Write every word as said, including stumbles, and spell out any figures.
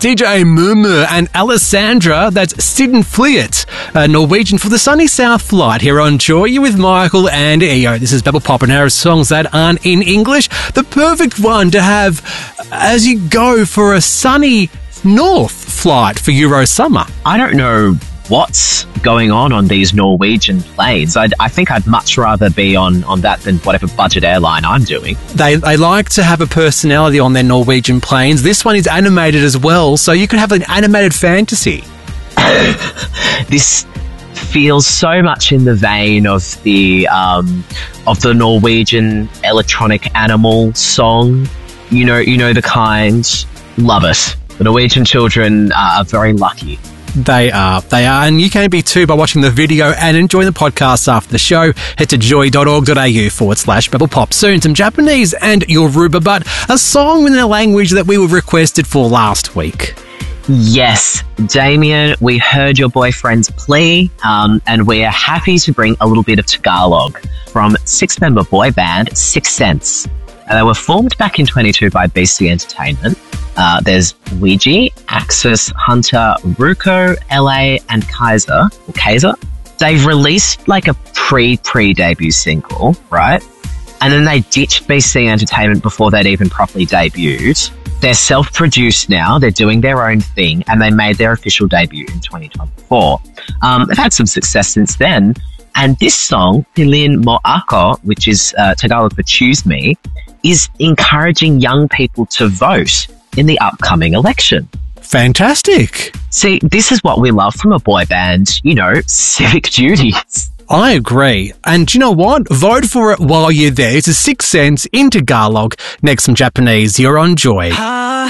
D J Mumu and Alessandra, that's Sidden Fliet, uh, Norwegian for the sunny South Flight here on Joy. You with Michael and Eo. This is Bubble Pop and our songs that aren't in English. The perfect one to have as you go for a sunny north flight for Euro summer. I don't know what's going on on these Norwegian planes. I, I think I'd much rather be on, on that than whatever budget airline I'm doing. They they like to have a personality on their Norwegian planes. This one is animated as well, so you could have an animated fantasy. This feels so much in the vein of the um, of the Norwegian electronic animal song. You know, you know the kind. Love it. The Norwegian children are very lucky. They are. They are. And you can be too by watching the video and enjoying the podcast after the show. Head to joy.org.au forward slash Bubble Pop. Soon some Japanese and Yoruba, but a song in a language that we were requested for last week. Yes, Damien, we heard your boyfriend's plea, um, and we're happy to bring a little bit of Tagalog from six-member boy band Six Sense. Uh, they were formed back in twenty-two by B C Entertainment. Uh, there's Ouija, Axis, Hunter, Ruko, L A, and Kaiser, or Kaiser. They've released like a pre-pre-debut single, right? And then they ditched B C Entertainment before they'd even properly debuted. They're self-produced now, they're doing their own thing, and they made their official debut in twenty twenty-four. Um, they've had some success since then, and this song, Pilin Mo Ako, which is uh, Tagalog for Choose Me, is encouraging young people to vote in the upcoming election. Fantastic. See, this is what we love from a boy band, you know, civic duties. I agree. And do you know what? Vote for it while you're there. It's a Six Sense in Tagalog. Next, some Japanese. You're on Joy. Ah,